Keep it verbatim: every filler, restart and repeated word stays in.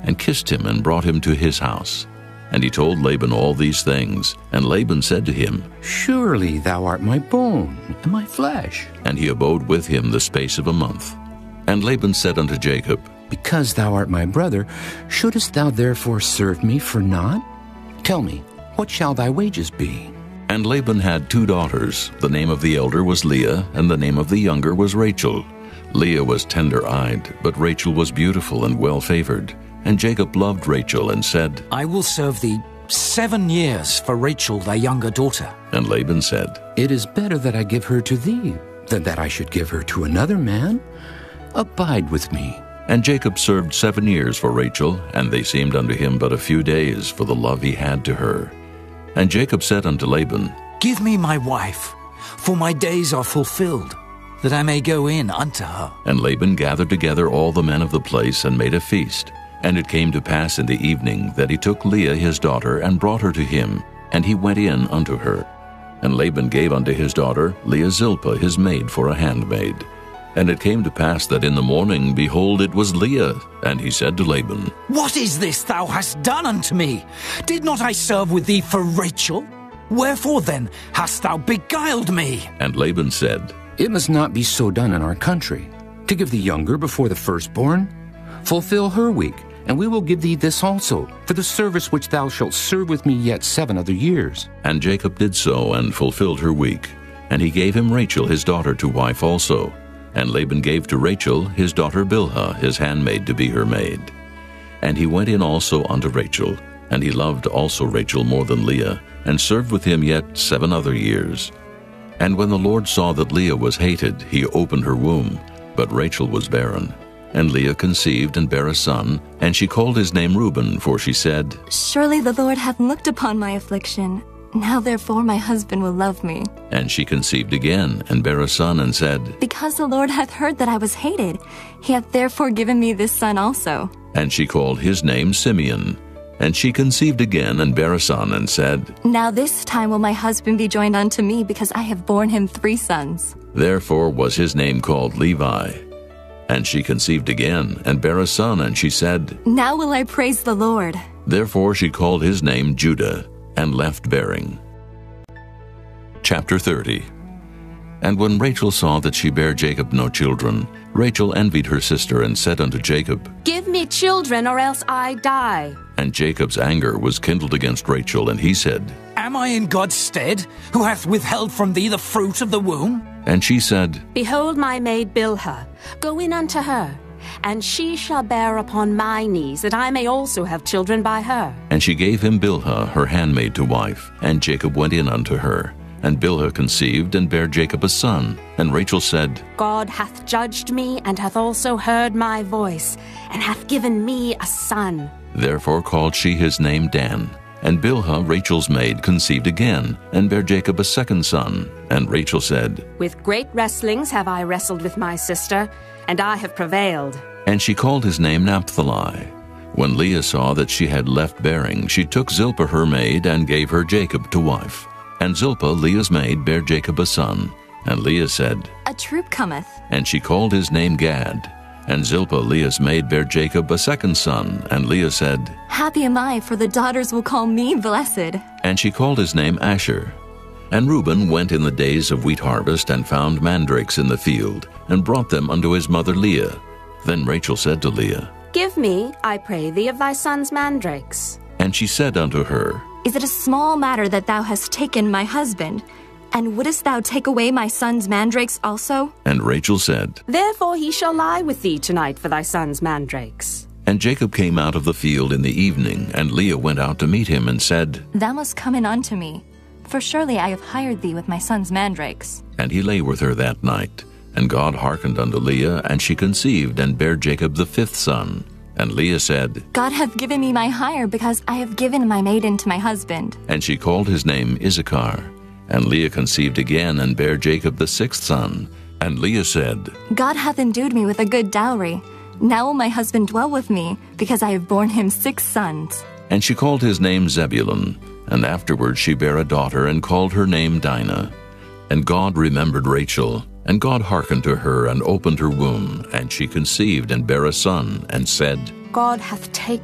and kissed him and brought him to his house. And he told Laban all these things. And Laban said to him, Surely thou art my bone and my flesh. And he abode with him the space of a month. And Laban said unto Jacob, Because thou art my brother, shouldest thou therefore serve me for naught? Tell me, what shall thy wages be? And Laban had two daughters. The name of the elder was Leah, and the name of the younger was Rachel. Leah was tender-eyed, but Rachel was beautiful and well-favored. And Jacob loved Rachel and said, I will serve thee seven years for Rachel thy younger daughter. And Laban said, It is better that I give her to thee than that I should give her to another man. Abide with me. And Jacob served seven years for Rachel, and they seemed unto him but a few days for the love he had to her. And Jacob said unto Laban, Give me my wife, for my days are fulfilled, that I may go in unto her. And Laban gathered together all the men of the place and made a feast. And it came to pass in the evening that he took Leah his daughter and brought her to him, and he went in unto her. And Laban gave unto his daughter Leah Zilpah his maid for a handmaid. And it came to pass that in the morning, behold, it was Leah. And he said to Laban, What is this thou hast done unto me? Did not I serve with thee for Rachel? Wherefore then hast thou beguiled me? And Laban said, It must not be so done in our country, to give the younger before the firstborn. Fulfill her week, and we will give thee this also, for the service which thou shalt serve with me yet seven other years. And Jacob did so, and fulfilled her week. And he gave him Rachel his daughter to wife also. And Laban gave to Rachel his daughter Bilhah his handmaid to be her maid. And he went in also unto Rachel, and he loved also Rachel more than Leah, and served with him yet seven other years. And when the Lord saw that Leah was hated, he opened her womb, but Rachel was barren. And Leah conceived and bare a son, and she called his name Reuben, for she said, Surely the Lord hath looked upon my affliction. Now therefore my husband will love me. And she conceived again, and bare a son, and said, Because the Lord hath heard that I was hated, he hath therefore given me this son also. And she called his name Simeon. And she conceived again, and bare a son, and said, Now this time will my husband be joined unto me, because I have borne him three sons. Therefore was his name called Levi. And she conceived again, and bare a son, and she said, Now will I praise the Lord. Therefore she called his name Judah, and left bearing. Chapter thirty. And when Rachel saw that she bare Jacob no children, Rachel envied her sister, and said unto Jacob, Give me children, or else I die. And Jacob's anger was kindled against Rachel, and he said, Am I in God's stead, who hath withheld from thee the fruit of the womb? And she said, Behold my maid Bilhah, go in unto her, and she shall bear upon my knees, that I may also have children by her. And she gave him Bilhah her handmaid to wife, and Jacob went in unto her. And Bilhah conceived, and bare Jacob a son. And Rachel said, God hath judged me, and hath also heard my voice, and hath given me a son. Therefore called she his name Dan. And Bilhah, Rachel's maid, conceived again, and bare Jacob a second son. And Rachel said, With great wrestlings have I wrestled with my sister, and I have prevailed. And she called his name Naphtali. When Leah saw that she had left bearing, she took Zilpah her maid, and gave her Jacob to wife. And Zilpah, Leah's maid, bare Jacob a son. And Leah said, A troop cometh. And she called his name Gad. And Zilpah, Leah's maid, bare Jacob a second son. And Leah said, Happy am I, for the daughters will call me blessed. And she called his name Asher. And Reuben went in the days of wheat harvest, and found mandrakes in the field, and brought them unto his mother Leah. Then Rachel said to Leah, Give me, I pray thee, of thy son's mandrakes. And she said unto her, Is it a small matter that thou hast taken my husband? And wouldest thou take away my son's mandrakes also? And Rachel said, Therefore he shall lie with thee tonight for thy son's mandrakes. And Jacob came out of the field in the evening, and Leah went out to meet him, and said, Thou must come in unto me, for surely I have hired thee with my son's mandrakes. And he lay with her that night. And God hearkened unto Leah, and she conceived, and bare Jacob the fifth son. And Leah said, God hath given me my hire, because I have given my maiden to my husband. And she called his name Issachar. And Leah conceived again, and bare Jacob the sixth son. And Leah said, God hath endued me with a good dowry. Now will my husband dwell with me, because I have borne him six sons. And she called his name Zebulun. And afterward she bare a daughter, and called her name Dinah. And God remembered Rachel, and God hearkened to her, and opened her womb. And she conceived, and bare a son, and said, God hath taken